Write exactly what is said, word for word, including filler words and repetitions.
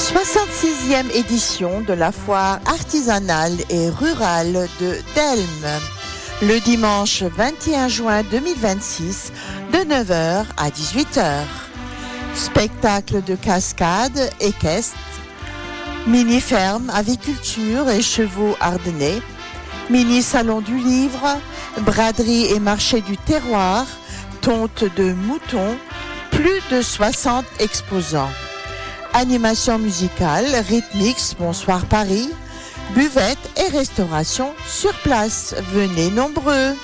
soixante-sixième édition de la foire artisanale et rurale de Delme. Le dimanche vingt et un juin deux mille vingt-six, de neuf heures à dix-huit heures. Spectacle de cascade, équestre, mini-ferme, aviculture et chevaux ardennais, mini-salon du livre, braderie et marché du terroir, tonte de moutons, plus de soixante exposants. Animation musicale, rythmix, Bonsoir Paris, buvette et restauration sur place. Venez nombreux.